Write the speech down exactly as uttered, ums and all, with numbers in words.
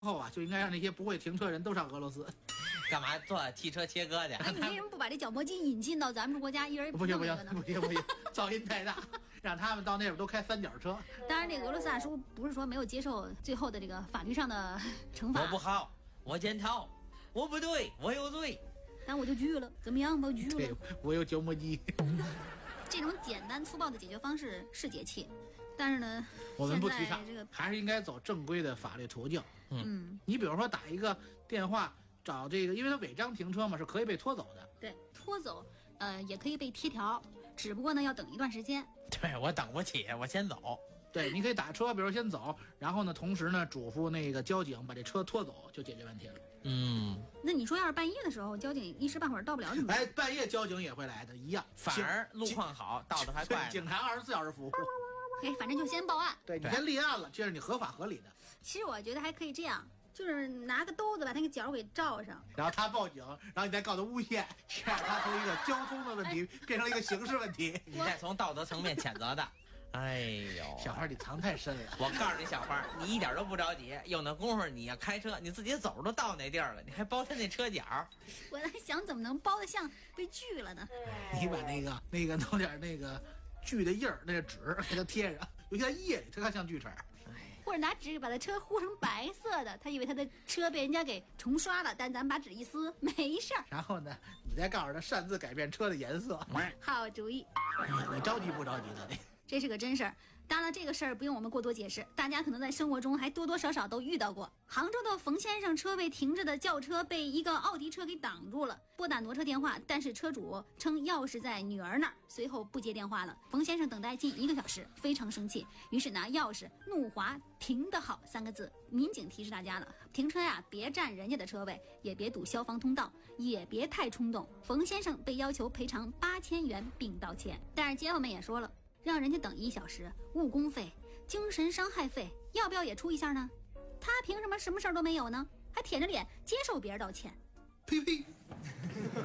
后啊，就应该让那些不会停车人都上俄罗斯。 干嘛做汽车切割去？ 哎，你为什么不把这角磨机引进到咱们国家，一人不行不行呢？ 不行不行，噪音太大，让他们到那边都开三角车。 当然，这个俄罗斯大叔不是说没有接受最后的这个法律上的惩罚。 我不好，我检讨，我不对，我有罪。 但我就拒了，怎么样？我拒对了。 我有角磨机。 这种简单粗暴的解决方式是解气，但是呢， 我们不提倡， 这个还是应该走正规的法律途径。 嗯， 你比如说打一个电话找这个，因为他违章停车嘛，是可以被拖走的。 对，拖走，呃，也可以被贴条，只不过呢要等一段时间。 对，我等不起，我先走。 对，你可以打车，比如先走，然后呢，同时呢嘱咐那个交警把这车拖走，就解决问题了。 嗯， 那你说要是半夜的时候，交警一时半会儿到不了怎么办？ 哎，半夜交警也会来的，一样， 反而路况好，到的还快。 警察二十四小时服务。 哎，反正就先报案。 对，你先立案了，这是你合法合理的。 其实我觉得还可以这样，就是拿个兜子把那个角给罩上， 然后他报警，然后你再告他诬陷，这样他从一个交通的问题变成了一个刑事问题。 你再从道德层面谴责的。哎呦， 小花你藏太深了。 我告诉你，小花，你一点都不着急，有那功夫你要开车，你自己走都到那地儿了，你还包他那车角。 我在想怎么能包得像被锯了呢？ 你把那个那个弄点那个锯的印儿，那个纸给它贴上，尤其在夜里特别像锯齿。 或者拿纸把他车糊成白色的，他以为他的车被人家给重刷了，但咱把纸一撕，没事儿。 然后呢，你再告诉他擅自改变车的颜色。 好主意。 你着急不着急的？ 这是个真事儿，当然这个事儿不用我们过多解释，大家可能在生活中还多多少少都遇到过。杭州的冯先生车位停着的轿车被一个奥迪车给挡住了，拨打挪车电话，但是车主称钥匙在女儿那儿，随后不接电话了。冯先生等待近一个小时，非常生气，于是拿钥匙怒划停得好三个字。民警提示大家了，停车呀，别占人家的车位，也别堵消防通道，也别太冲动。冯先生被要求赔偿八千元并道歉，但是街坊们也说了，让人家等一小时，误工费、精神伤害费，要不要也出一下呢？他凭什么什么事儿都没有呢？还舔着脸接受别人道歉？ 呸呸！